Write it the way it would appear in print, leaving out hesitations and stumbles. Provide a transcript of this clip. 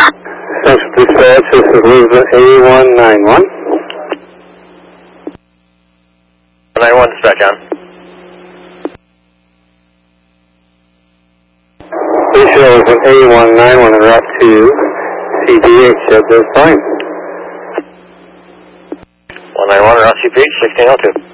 Central Dispatch, this is Elizabeth A191. 91 dispatch, John. This is an A191 en route to CDH at this time. 191 route CPH, 1602.